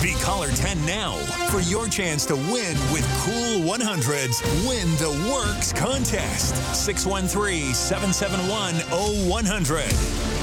Be caller 10 now for your chance to win with Cool 100's Win the Works contest. 613-771-0100.